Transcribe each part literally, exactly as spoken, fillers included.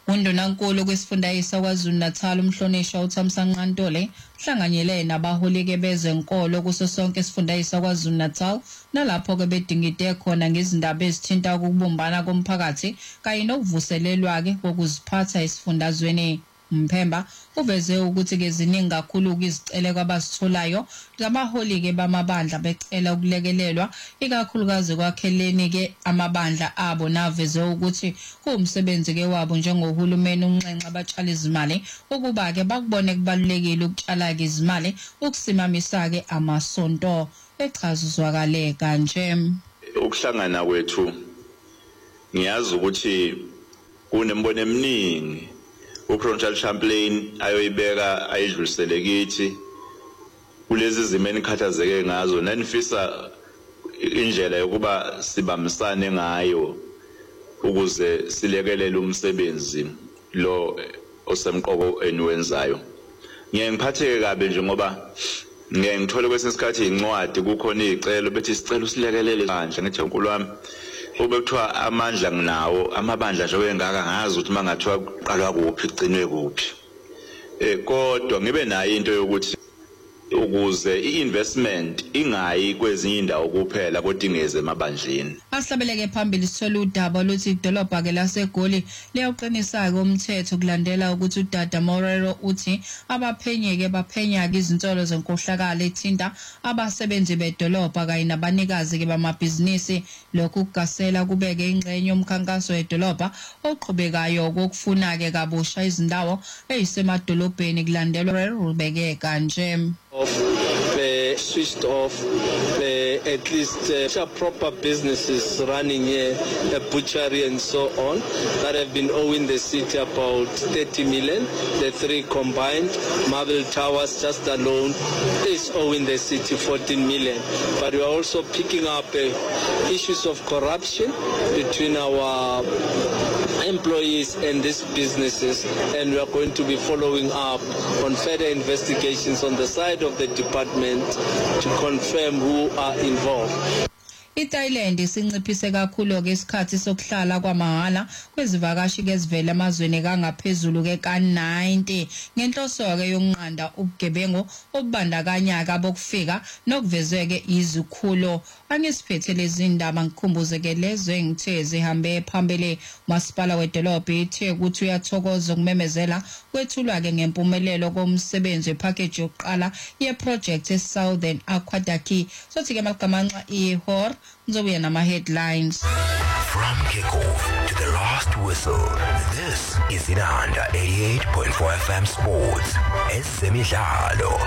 Undunankulu kwesifundazwe KwaZulu-Natal umhlonishwa uThamsanqa Ntole hlanganyele nabaholi ke bezenkolo kuso sonke isifundazwe KwaZulu-Natal nalapho ke bedingide khona ngezindaba ezithinta ukubumbana komphakathi kanye nokuvuselelwa ke kokuziphatha esifundazweni. Mphemba uveze ukuthi ke ziningi kakhulu izicelo kwabasitholayo zabaholi ke bamabandla becela ukulekelelwa ikakhulukazi kwakheleni ke amabandla abo naveze ukuthi kuumsebenzi ke wabo njengohulumeni unxenxa abatshala izimali ukuba ke bakubone kubalulekile ukutshala ke izimali ukusimamisa ke amasonto echazuzwakale kanje. Ukuhlangana kwethu ngiyazi ukuthi kunembono eminingi uProvincial Champlain ayoyibeka ayidlulisele kithi kulezi zimo enikhathazeke ngazo nanifisa indlela yokuba sibamisane ngayo ukuze silekelele umsebenzi lo osemqoko eniwenzayo. Ngeke ngiphatheke kabe njengoba ngeke ngithole kwesinye isikhathi incwadi kukhona izicelo bethi sicela usilekelele kanje ngithi uNkulunkulu wami ube kuthiwa amandla nginawo amabandla nje wengaka ngazi ukuthi mangathiwa kuqalwa kuphi igcinwe kuphi eh kodwa ngibe nayo into yokuthi ukuze iinvestment ingayi kwezinye indawo kuphela kodwa ingeze emabandleni. Asihlabeleke phambili sithola udaba lokuthi idolobha ke laseGoli liyoqinisa ke umthetho kulandela ukuthi uDada Morero uthi abaphenyeke baphenya ke izinsolo zenkohlakalo ethinta abasebenzi bedolobha kanye nabanikazi ke bamabhizinisi lokhu kugasela kubeke ingxenye yomkhankaso edolobha oqhubekayo kokufuna ke kabusha izindawo ezisemadolobheni kulandelwa rubeke kanje. Of uh, switched off uh, at least uh, proper businesses running here, a butchery and so on, that have been owing the city about thirty million. The three combined, Marble Towers just alone is owing the city fourteen million. But we are also picking up uh, issues of corruption between our employees and these businesses, and we are going to be following up on further investigations on the side of the department to confirm who are involved. iThailand isinciphise kakhulu ke isikhathi sokuhlala kwamahala kwezivakashi ke ezivela emazweni kangaphezulu ke ka ninety ngenhloso ke yokunqanda ubugebengu obubandakanya ke abokufika nokuvezwe ke izikhulo. Angisiphethe lezi indaba ngikhumbuze ke lezo engithe zihambe phambili. Masipala wedolobha ethe ukuthi uyathokoza ukumemezela kwethulwa ke ngempumelelo komsebenzi wepackage yokuqala yeproject eSouthern Aqueduct. Sothi ke magamanxa ihor ngizobuya nama headlines. From kickoff to the last whistle, this is Inanda eighty-eight point four F M Sports. Esemidlalo.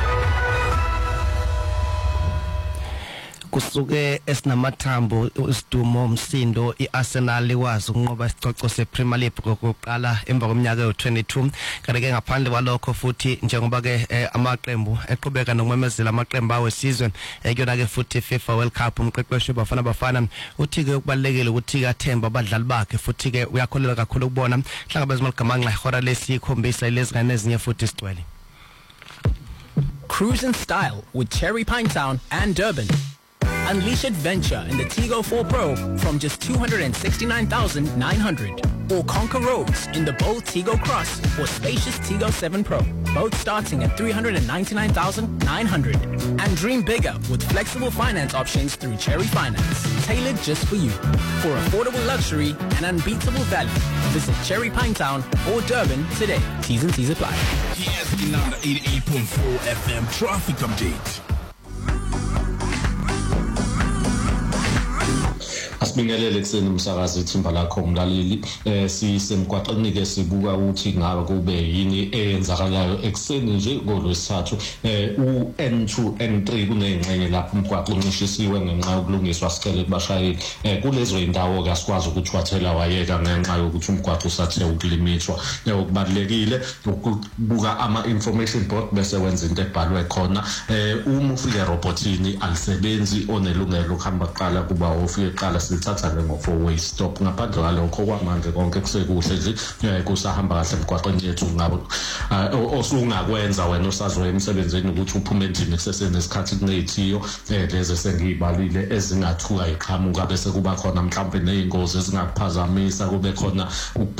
Kusuke esinamathambo isidumo umsindo iArsenal likwazi ukunqoba isicoco sePremier League kokuqala emva kweminyaka yo-twenty-two kanti ke ngaphandle kwalokho futhi njengoba ke amaqembu eqhubeka nokumemezela amaqembu awe season ekuyona ke futhi FIFA World Cup umqeqeshi bafana bafana uthi ke kubalekile ukuthi kathemba abadlali bakhe futhi ke uyakholela kakhulu ukubona hlangabezima ligamanxa ihora lesikhombisa ilezingane ezinye futhi sigcwele. Cruise in style with Cherry Pinetown and Durban. Unleash adventure in the Tigo four Pro from just two hundred sixty-nine thousand nine hundred. Or conquer roads in the bold Tigo Cross or spacious Tigo seven Pro, both starting at three hundred ninety-nine thousand nine hundred. And dream bigger with flexible finance options through Cherry Finance, tailored just for you. For affordable luxury and unbeatable value, visit Cherry Pinetown or Durban today. T's and T's apply. Here's the number eighty-eight point four F M traffic update. Asibingelele kuseni umsakazi ithimba lakho umlaleli eh sisemgwaqeni ke sibuka ukuthi ngabe kube yini eyenzakalayo ekseni nje ngolwesithathu eh u N two N three kunengxenye lapho umgwaqo unishisiwe ngenxa yokulungiswa sicela kubashayeli eh kulezo indawo ke asikwazi ukuthi wathela wayeka ngenxa yokuthi umgwaqo usathe ukulimithwa okubalekile ukubuka ama information board bese wenza into ebhalwe khona eh uma ufike robotini alisebenzi onelungelo ukuhamba qala kuba ufike qala sithatha ngo four way stop ngaphandle kwalokho kwamanje konke kusekuhle nje kusahamba kahle emgwaqeni yethu ngabo osungakwenza wena usazoya emsebenzini ukuthi uphume endlini kusesenesikhathi kunethiyo leze sengiyibalile ezingathuka iqhamuka bese kuba khona mhlawumbe nezingozi ezingakuphazamisa kube khona